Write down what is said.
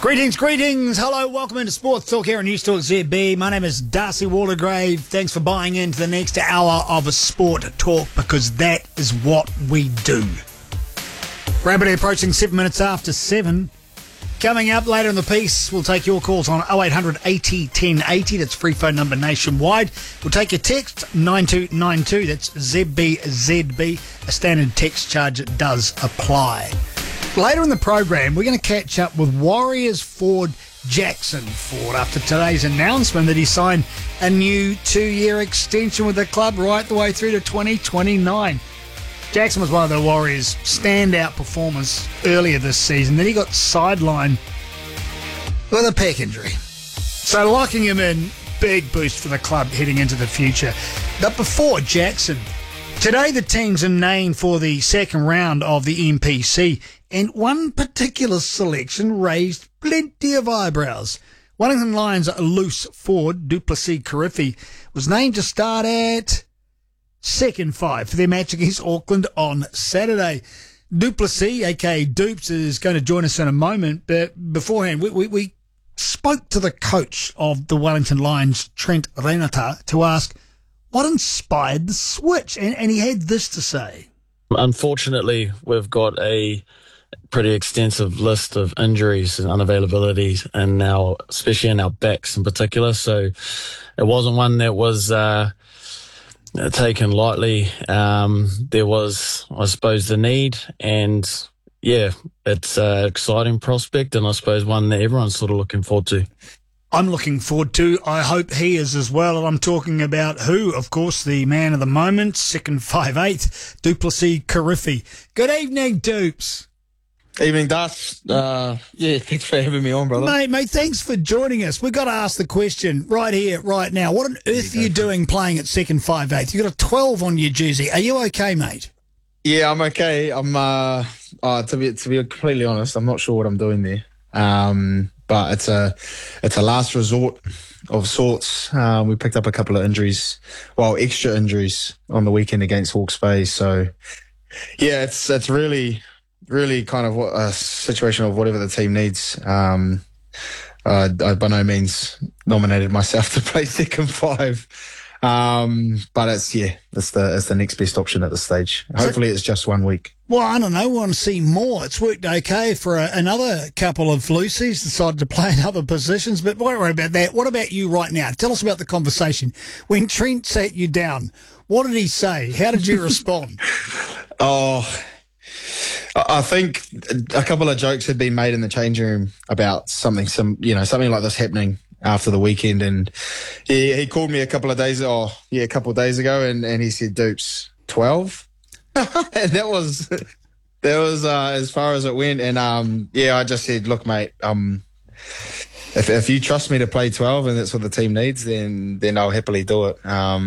Greetings. Hello, welcome into Sports Talk here on News Talk ZB. My name is Darcy Watergrave. Thanks for buying into the next hour of a Sport Talk, because that is what we do. Rapidly approaching 7 minutes after 7. Coming up later in the piece, we'll take your calls on 0800 80 1080. That's free phone number nationwide. We'll take your text 9292. That's ZBZB. A standard text charge does apply. Later in the program, we're going to catch up with Warriors forward Jackson Ford after today's announcement that he signed a new 2-year extension with the club right the way through to 2029. Jackson was one of the Warriors' standout performers earlier this season. Then he got sidelined with a pec injury. So locking him in, big boost for the club heading into the future. But before Jackson, today the teams are named for the second round of the NPC, and one particular selection raised plenty of eyebrows. Wellington Lions loose forward, du Plessis-Kirifi, was named to start at second five for their match against Auckland on Saturday. Du Plessis, a.k.a. Dupes, is going to join us in a moment, but beforehand, we spoke to the coach of the Wellington Lions, Trent Renata, to ask what inspired the switch, and he had this to say. Unfortunately, we've got a pretty extensive list of injuries and unavailabilities, and now, especially in our backs in particular. So it wasn't one that was taken lightly. There was, I suppose, the need, and yeah, it's an exciting prospect, and I suppose one that everyone's sort of looking forward to. I'm looking forward to. I hope he is as well. And I'm talking about who, of course, the man of the moment, second 5'8", du Plessis-Kirifi. Good evening, Dupes. Evening, Das. Thanks for having me on, brother. Mate, thanks for joining us. We've got to ask the question right here, right now. What on earth are you doing playing at second 5'8"? You've got a 12 on your jersey. Are you okay, mate? Yeah, I'm okay. I'm to be completely honest, I'm not sure what I'm doing there. But it's a last resort of sorts. We picked up a couple of injuries, extra injuries on the weekend against Hawke's Bay. So yeah, it's really kind of a situation of whatever the team needs. I by no means nominated myself to play second five. But it's the next best option at this stage. Hopefully it's just 1 week. Well, I don't know. We want to see more. It's worked okay for another couple of Lucy's decided to play in other positions, but don't worry about that. What about you right now? Tell us about the conversation. When Trent sat you down, what did he say? How did you respond? I think a couple of jokes had been made in the changing room about something like this happening after the weekend, and he called me a couple of days ago, and he said, "Dupes, 12?" And that was as far as it went. And I just said, "Look, mate, if you trust me to play 12 and that's what the team needs, then I'll happily do it."